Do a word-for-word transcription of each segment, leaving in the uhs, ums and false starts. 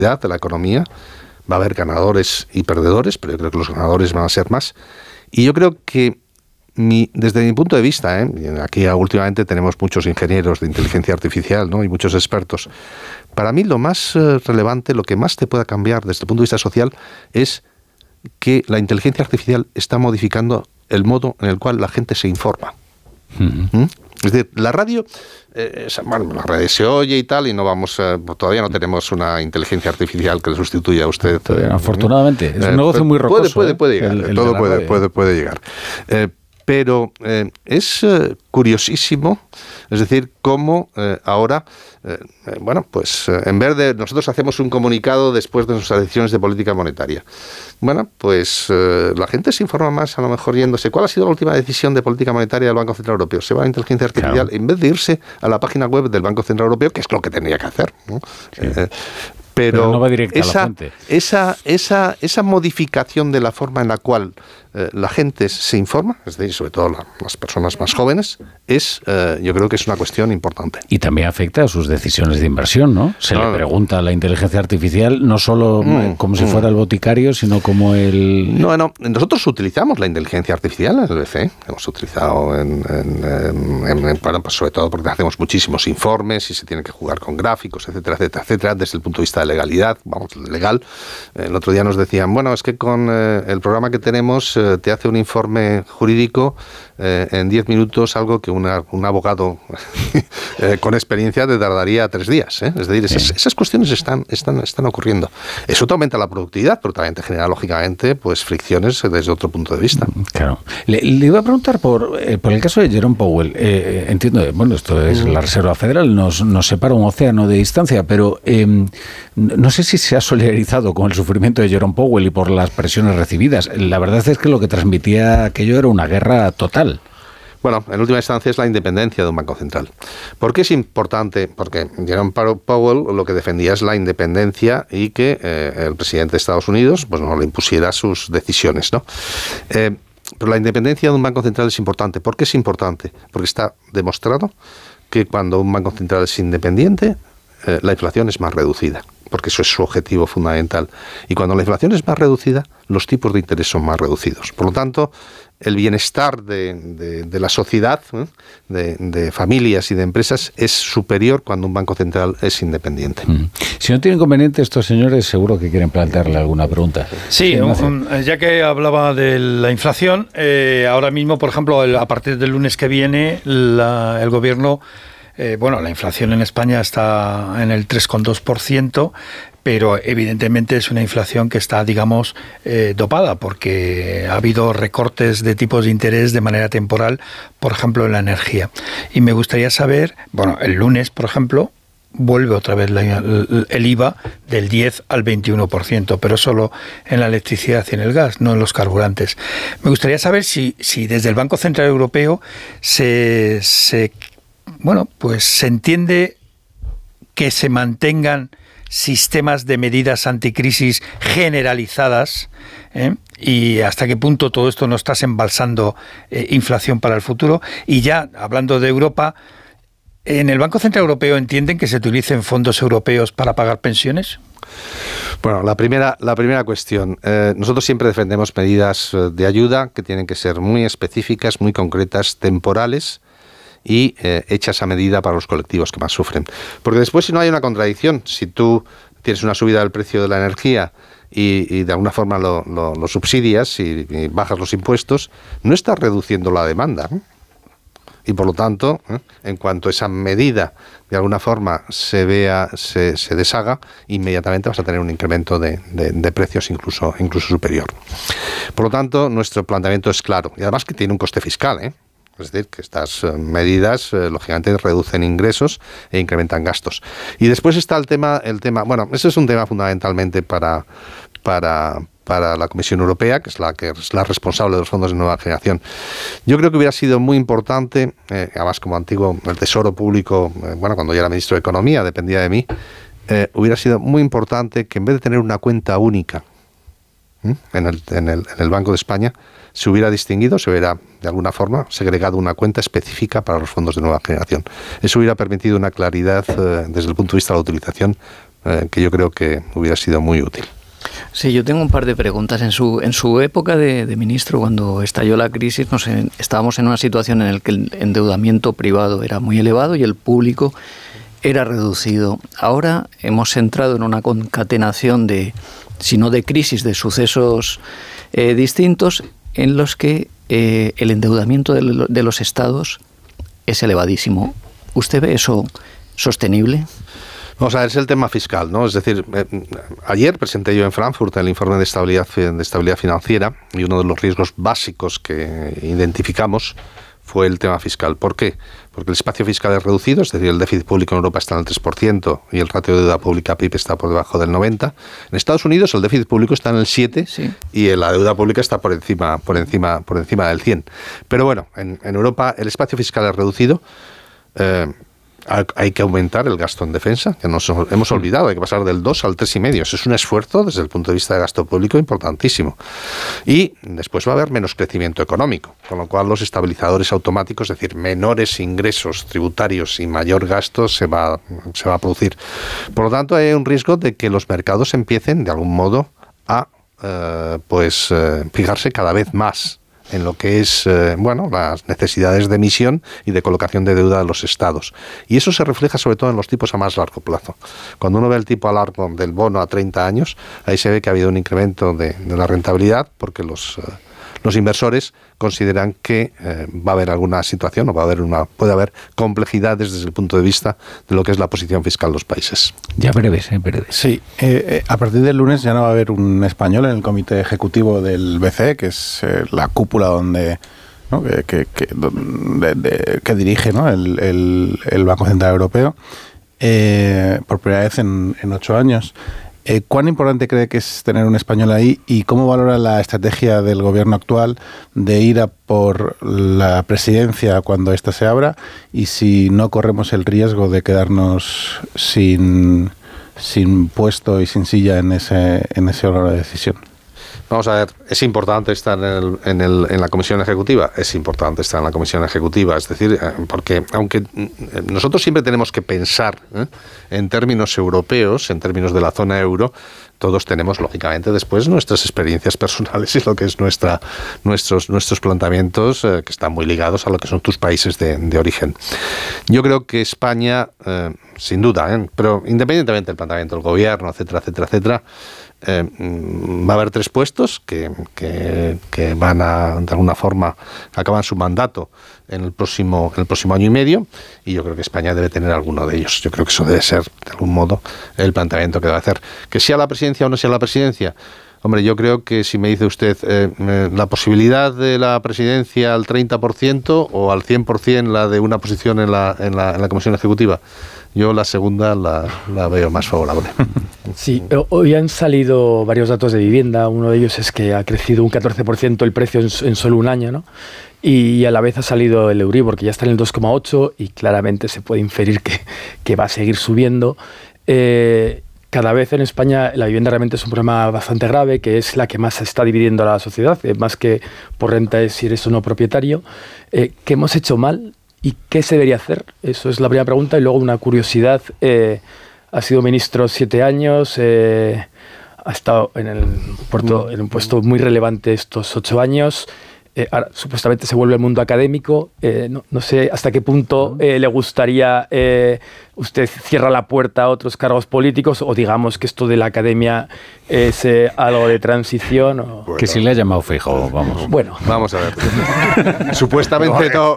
de la economía. Va a haber ganadores y perdedores, pero yo creo que los ganadores van a ser más. Y yo creo que Mi, desde mi punto de vista, ¿eh? Aquí últimamente tenemos muchos ingenieros de inteligencia artificial, ¿no? Y muchos expertos. Para mí lo más eh, relevante, lo que más te pueda cambiar desde el punto de vista social es que la inteligencia artificial está modificando el modo en el cual la gente se informa. Uh-huh. ¿Mm? Es decir, la radio, eh, bueno, la radio se oye y tal, y no vamos, eh, todavía no tenemos una inteligencia artificial que le sustituya a usted. Todavía, eh, afortunadamente, es un negocio muy rocoso. Puede, puede, puede llegar, el, el todo puede, puede, puede llegar. Eh, Pero eh, es eh, curiosísimo, es decir, cómo eh, ahora, eh, bueno, pues eh, en vez de nosotros hacemos un comunicado después de nuestras decisiones de política monetaria. Bueno, pues eh, la gente se informa más, a lo mejor yéndose. ¿Cuál ha sido la última decisión de política monetaria del Banco Central Europeo? Se va a la inteligencia artificial, claro, en vez de irse a la página web del Banco Central Europeo, que es lo que tendría que hacer, ¿no? Sí. Eh, Pero, Pero no va directa esa, a la fuente. Esa, esa, esa modificación de la forma en la cual eh, la gente se informa, es decir, sobre todo la, las personas más jóvenes, es, eh, yo creo que es una cuestión importante. Y también afecta a sus decisiones de inversión, ¿no? Se no, le pregunta a la inteligencia artificial, no solo mm, como si fuera mm. el boticario, sino como el... No, no, nosotros utilizamos la inteligencia artificial en el B C E, hemos utilizado en, en, en, en, en bueno, pues sobre todo porque hacemos muchísimos informes y se tiene que jugar con gráficos, etcétera, etcétera, etcétera, desde el punto de vista de legalidad, vamos, legal. El otro día nos decían, bueno, es que con eh, el programa que tenemos eh, te hace un informe jurídico eh, en diez minutos, algo que una, un abogado eh, con experiencia te tardaría tres días. ¿eh? Es decir, esas, esas cuestiones están, están, están ocurriendo. Eso te aumenta la productividad, pero también te genera, lógicamente, pues fricciones desde otro punto de vista. Claro. Le, le iba a preguntar por, eh, por el caso de Jerome Powell. Eh, entiendo, bueno, esto es la Reserva Federal, nos, nos separa un océano de distancia, pero eh, no sé si se ha solidarizado con el sufrimiento de Jerome Powell y por las presiones recibidas. La verdad es que lo que transmitía aquello era una guerra total. Bueno, en última instancia es la independencia de un banco central. ¿Por qué es importante? Porque Jerome Powell lo que defendía es la independencia y que eh, el presidente de Estados Unidos pues no le impusiera sus decisiones, ¿no? Eh, pero la independencia de un banco central es importante. ¿Por qué es importante? Porque está demostrado que cuando un banco central es independiente, eh, la inflación es más reducida, porque eso es su objetivo fundamental. Y cuando la inflación es más reducida, los tipos de interés son más reducidos. Por lo tanto, el bienestar de, de, de la sociedad, ¿eh? de, de familias y de empresas, es superior cuando un banco central es independiente. Mm. Si no tienen inconveniente estos señores, seguro que quieren plantearle alguna pregunta. Sí, un, ya que hablaba de la inflación, eh, ahora mismo, por ejemplo, el, a partir del lunes que viene, la, el gobierno... Eh, bueno, la inflación en España está en el tres coma dos por ciento, pero evidentemente es una inflación que está, digamos, eh, dopada, porque ha habido recortes de tipos de interés de manera temporal, por ejemplo, en la energía. Y me gustaría saber, bueno, el lunes, por ejemplo, vuelve otra vez la, el, el I V A del diez al veintiuno por ciento, pero solo en la electricidad y en el gas, no en los carburantes. Me gustaría saber si, si desde el Banco Central Europeo se... se Bueno, pues se entiende que se mantengan sistemas de medidas anticrisis generalizadas, ¿eh? Y hasta qué punto todo esto no está embalsando eh, inflación para el futuro. Y ya, hablando de Europa, ¿en el Banco Central Europeo entienden que se utilicen fondos europeos para pagar pensiones? Bueno, la primera, la primera cuestión. Eh, nosotros siempre defendemos medidas de ayuda que tienen que ser muy específicas, muy concretas, temporales, y eh, hechas a medida para los colectivos que más sufren. Porque después, si no hay una contradicción, si tú tienes una subida del precio de la energía y, y de alguna forma lo, lo, lo subsidias y, y bajas los impuestos, no estás reduciendo la demanda, ¿eh? Y por lo tanto, ¿eh? en cuanto esa medida de alguna forma se vea, se, se deshaga, inmediatamente vas a tener un incremento de, de, de precios incluso, incluso superior. Por lo tanto, nuestro planteamiento es claro, y además que tiene un coste fiscal, ¿eh? Es decir, que estas medidas, eh, lógicamente, reducen ingresos e incrementan gastos. Y después está el tema, el tema, bueno, ese es un tema fundamentalmente para, para, para la Comisión Europea, que es la que es la responsable de los fondos de nueva generación. Yo creo que hubiera sido muy importante, eh, además como antiguo, el Tesoro Público, eh, bueno, cuando yo era ministro de Economía, dependía de mí, eh, hubiera sido muy importante que en vez de tener una cuenta única ¿eh? en, el, en, el, en el Banco de España, se hubiera distinguido, se hubiera de alguna forma segregado una cuenta específica para los fondos de nueva generación. Eso hubiera permitido una claridad eh, desde el punto de vista de la utilización eh, que yo creo que hubiera sido muy útil. Sí, yo tengo un par de preguntas. En su en su época de, de ministro, cuando estalló la crisis, nos, estábamos en una situación en la que el endeudamiento privado era muy elevado y el público era reducido. Ahora hemos entrado en una concatenación de, si no de crisis, de sucesos eh, distintos en los que eh, el endeudamiento de, de los estados es elevadísimo. ¿Usted ve eso sostenible? Vamos a ver, es el tema fiscal, ¿no? Es decir, eh, ayer presenté yo en Frankfurt el informe de estabilidad, de estabilidad financiera y uno de los riesgos básicos que identificamos fue el tema fiscal. ¿Por qué? Porque el espacio fiscal es reducido, es decir, el déficit público en Europa está en el tres por ciento y el ratio de deuda pública P I B está por debajo del noventa por ciento. En Estados Unidos el déficit público está en el siete por ciento sí. y la deuda pública está por encima, por encima, por encima del cien por ciento. Pero bueno, en, en Europa el espacio fiscal es reducido. Eh, Hay que aumentar el gasto en defensa, que nos hemos olvidado, hay que pasar del dos al tres coma cinco. Eso es un esfuerzo desde el punto de vista de gasto público importantísimo. Y después va a haber menos crecimiento económico, con lo cual los estabilizadores automáticos, es decir, menores ingresos tributarios y mayor gasto se va, se va a producir. Por lo tanto, hay un riesgo de que los mercados empiecen, de algún modo, a eh, pues eh, fijarse cada vez más en lo que es, eh, bueno, las necesidades de emisión y de colocación de deuda de los estados. Y eso se refleja sobre todo en los tipos a más largo plazo. Cuando uno ve el tipo a largo del bono a treinta años, ahí se ve que ha habido un incremento de, de la rentabilidad porque los, eh, los inversores consideran que eh, va a haber alguna situación o va a haber una, puede haber complejidades desde el punto de vista de lo que es la posición fiscal de los países. Ya breves, ¿eh? breves. Sí, eh, eh, a partir del lunes ya no va a haber un español en el comité ejecutivo del B C E, que es eh, la cúpula donde, ¿no? que, que, que, de, de, que dirige, ¿no? el, el, el Banco Central Europeo, eh, por primera vez en, en ocho años. Eh, ¿Cuán importante cree que es tener un español ahí y cómo valora la estrategia del gobierno actual de ir a por la presidencia cuando ésta se abra y si no corremos el riesgo de quedarnos sin, sin puesto y sin silla en ese, en ese órgano de decisión? Vamos a ver, ¿es importante estar en, el, en, el, en la comisión ejecutiva? Es importante estar en la comisión ejecutiva, es decir, porque aunque nosotros siempre tenemos que pensar ¿eh? en términos europeos, en términos de la zona euro, todos tenemos, lógicamente, después nuestras experiencias personales y lo que es nuestra, nuestros, nuestros planteamientos eh, que están muy ligados a lo que son tus países de, de origen. Yo creo que España, eh, sin duda, ¿eh? pero independientemente del planteamiento del gobierno, etcétera, etcétera, etcétera, Eh, va a haber tres puestos que, que, que van a, de alguna forma, acaban su mandato en el próximo en el próximo año y medio, y yo creo que España debe tener alguno de ellos. Yo creo que eso debe ser, de algún modo, el planteamiento que debe hacer. Que sea la presidencia o no sea la presidencia, hombre, yo creo que si me dice usted eh, la posibilidad de la presidencia al treinta por ciento o al cien por ciento la de una posición en la, en la, en la Comisión Ejecutiva, yo la segunda la, la veo más favorable. Sí, hoy han salido varios datos de vivienda. Uno de ellos es que ha crecido un catorce por ciento el precio en, en solo un año, ¿no? Y a la vez ha salido el Euribor, que ya está en el dos coma ocho y claramente se puede inferir que, que va a seguir subiendo. Eh, cada vez en España la vivienda realmente es un problema bastante grave, que es la que más se está dividiendo a la sociedad, eh, más que por renta es si eres o no propietario. Eh, ¿Qué hemos hecho mal? ¿Y qué se debería hacer? Eso es la primera pregunta. Y luego una curiosidad. Eh, ha sido ministro siete años, eh, ha estado en, el puerto, en un puesto muy relevante estos ocho años. Eh, ahora, supuestamente se vuelve al mundo académico. Eh, no, no sé hasta qué punto eh, le gustaría, eh, usted cierra la puerta a otros cargos políticos o digamos que esto de la academia es eh, algo de transición. O... Bueno, que si le ha llamado Feijóo, vamos. Bueno. Vamos a ver. Supuestamente no.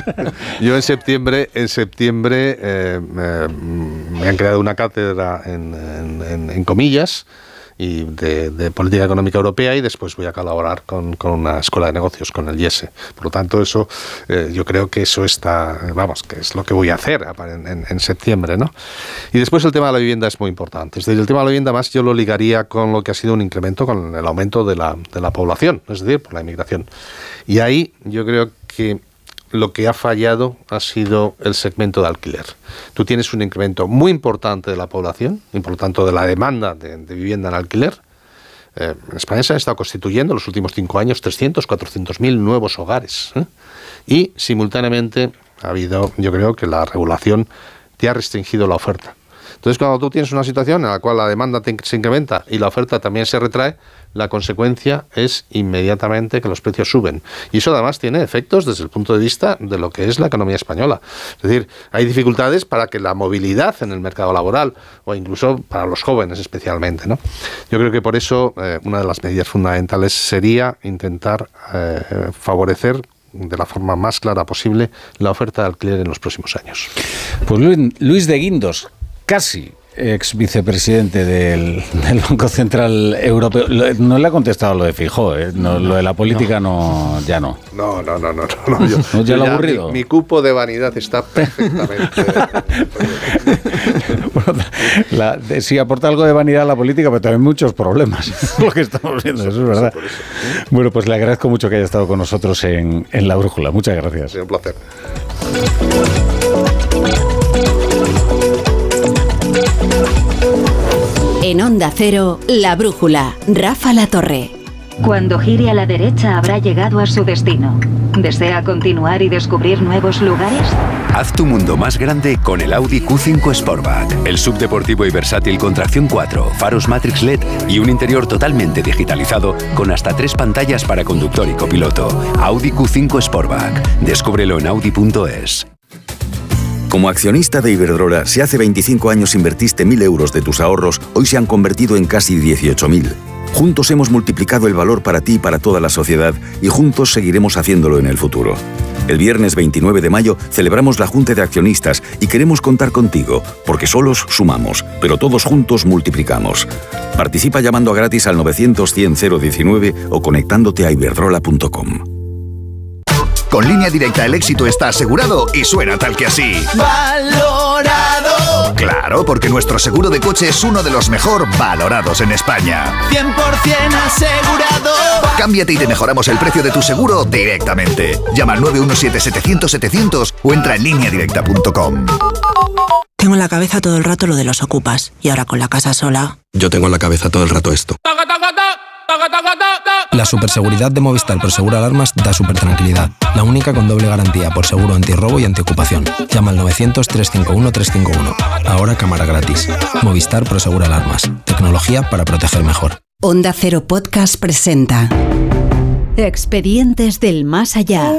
Yo en septiembre, en septiembre eh, me, me han creado una cátedra en, en, en, en comillas, y de, de política económica europea, y después voy a colaborar con, con una escuela de negocios, con el IESE. Por lo tanto, eso eh, yo creo que eso está, vamos, que es lo que voy a hacer en, en, en septiembre, ¿no? Y después el tema de la vivienda es muy importante. Es decir, el tema de la vivienda más yo lo ligaría con lo que ha sido un incremento, con el aumento de la, de la población, es decir, por la inmigración. Y ahí yo creo que lo que ha fallado ha sido el segmento de alquiler. Tú tienes un incremento muy importante de la población y por lo tanto de la demanda de, de vivienda en alquiler. Eh, en España se han estado constituyendo en los últimos cinco años trescientos, cuatrocientos mil nuevos hogares. ¿eh? Y simultáneamente ha habido, yo creo que la regulación te ha restringido la oferta. Entonces, cuando tú tienes una situación en la cual la demanda te, se incrementa y la oferta también se retrae, la consecuencia es inmediatamente que los precios suben. Y eso además tiene efectos desde el punto de vista de lo que es la economía española. Es decir, hay dificultades para que la movilidad en el mercado laboral, o incluso para los jóvenes especialmente, ¿no? Yo creo que por eso eh, una de las medidas fundamentales sería intentar eh, favorecer de la forma más clara posible la oferta de alquiler en los próximos años. Pues Luis, Luis de Guindos, casi ex vicepresidente del, del Banco Central Europeo. No le ha contestado lo de Feijóo, ¿eh? No, lo de la política no, no ya no. No, no, no, no. no, no yo, ¿No ya yo lo ya aburrido? Mi, mi cupo de vanidad está perfectamente... Bueno, la, de, sí, aporta algo de vanidad a la política, pero también muchos problemas. Lo que estamos viendo, eso es verdad. Bueno, pues le agradezco mucho que haya estado con nosotros en, en La Brújula. Muchas gracias. Es un placer. En Onda Cero, La Brújula, Rafa La Torre. Cuando gire a la derecha habrá llegado a su destino. ¿Desea continuar y descubrir nuevos lugares? Haz tu mundo más grande con el Audi Q cinco Sportback. El subdeportivo y versátil con tracción cuatro, faros Matrix L E D y un interior totalmente digitalizado con hasta tres pantallas para conductor y copiloto. Audi Q cinco Sportback. Descúbrelo en audi punto es. Como accionista de Iberdrola, si hace veinticinco años invertiste mil euros de tus ahorros, hoy se han convertido en casi dieciocho mil. Juntos hemos multiplicado el valor para ti y para toda la sociedad y juntos seguiremos haciéndolo en el futuro. El viernes veintinueve de mayo celebramos la Junta de Accionistas y queremos contar contigo, porque solos sumamos, pero todos juntos multiplicamos. Participa llamando a gratis al novecientos cien cero diecinueve o conectándote a iberdrola punto com. Con Línea Directa el éxito está asegurado y suena tal que así. ¡Valorado! Claro, porque nuestro seguro de coche es uno de los mejor valorados en España. cien por ciento asegurado. Cámbiate y te mejoramos el precio de tu seguro directamente. Llama al nueve uno siete setecientos setecientos o entra en línea directa punto com. Tengo en la cabeza todo el rato lo de los ocupas y ahora con la casa sola. Yo tengo en la cabeza todo el rato esto. La superseguridad de Movistar por Seguro Alarmas da super tranquilidad. La única con doble garantía por seguro antirrobo y antiocupación. Llama al novecientos, trescientos cincuenta y uno, trescientos cincuenta y uno. Ahora cámara gratis. Movistar por Seguro Alarmas. Tecnología para proteger mejor. Onda Cero Podcast presenta Expedientes del Más Allá.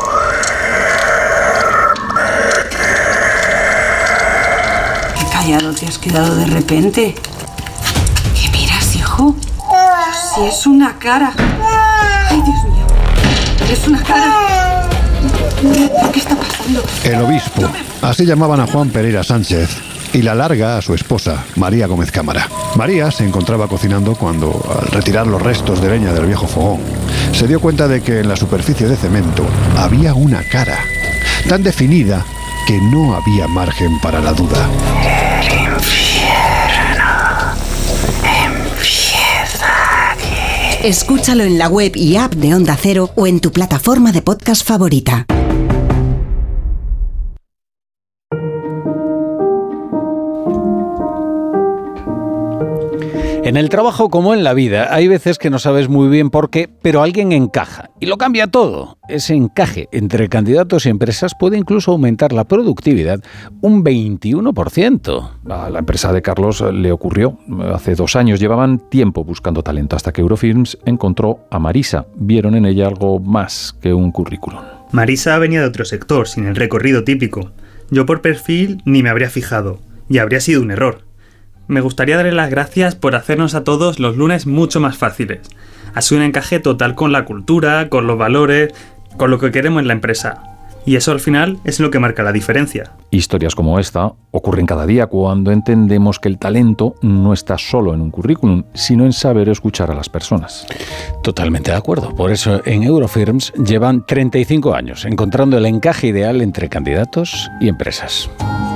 Qué callado te has quedado de repente. ¿Qué miras, hijo? Si es una cara. Ay, Dios mío. Es una cara. ¿Qué está pasando? El obispo. Así llamaban a Juan Pereira Sánchez. Y la larga a su esposa, María Gómez Cámara. María se encontraba cocinando cuando, al retirar los restos de leña del viejo fogón, se dio cuenta de que en la superficie de cemento había una cara, tan definida que no había margen para la duda. Escúchalo en la web y app de Onda Cero o en tu plataforma de podcast favorita. En el trabajo como en la vida, hay veces que no sabes muy bien por qué, pero alguien encaja y lo cambia todo. Ese encaje entre candidatos y empresas puede incluso aumentar la productividad un veintiuno por ciento. A la empresa de Carlos le ocurrió. Hace dos años llevaban tiempo buscando talento hasta que Eurofilms encontró a Marisa. Vieron en ella algo más que un currículum. Marisa venía de otro sector, sin el recorrido típico. Yo por perfil ni me habría fijado, y habría sido un error. Me gustaría darle las gracias por hacernos a todos los lunes mucho más fáciles. Así un encaje total con la cultura, con los valores, con lo que queremos en la empresa. Y eso al final es lo que marca la diferencia. Historias como esta ocurren cada día cuando entendemos que el talento no está solo en un currículum, sino en saber escuchar a las personas. Totalmente de acuerdo. Por eso en Eurofirms llevan treinta y cinco años encontrando el encaje ideal entre candidatos y empresas.